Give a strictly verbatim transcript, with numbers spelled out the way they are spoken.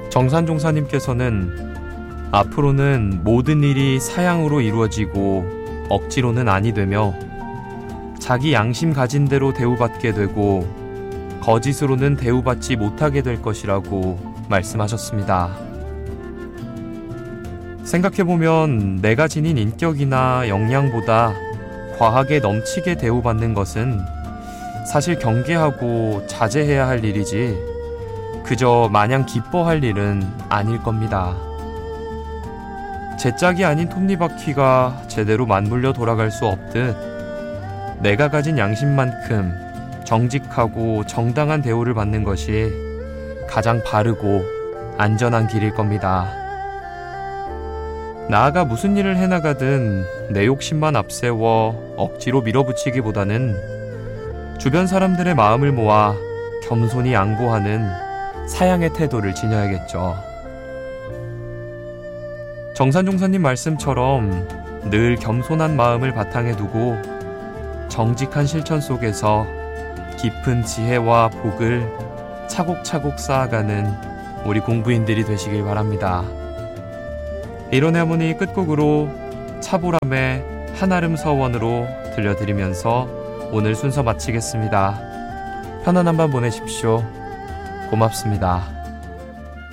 정산종사님께서는 앞으로는 모든 일이 사양으로 이루어지고 억지로는 아니 되며 자기 양심 가진 대로 대우받게 되고 거짓으로는 대우받지 못하게 될 것이라고 말씀하셨습니다. 생각해보면 내가 지닌 인격이나 역량보다 과하게 넘치게 대우받는 것은 사실 경계하고 자제해야 할 일이지 그저 마냥 기뻐할 일은 아닐 겁니다. 제 짝이 아닌 톱니바퀴가 제대로 맞물려 돌아갈 수 없듯 내가 가진 양심만큼 정직하고 정당한 대우를 받는 것이 가장 바르고 안전한 길일 겁니다. 나아가 무슨 일을 해나가든 내 욕심만 앞세워 억지로 밀어붙이기보다는 주변 사람들의 마음을 모아 겸손히 양보하는 사양의 태도를 지녀야겠죠. 정산종사님 말씀처럼 늘 겸손한 마음을 바탕에 두고 정직한 실천 속에서 깊은 지혜와 복을 차곡차곡 쌓아가는 우리 공부인들이 되시길 바랍니다. 이론의 어머니 끝곡으로 차보람의 한아름 서원으로 들려드리면서 오늘 순서 마치겠습니다. 편안한 밤 보내십시오. 고맙습니다.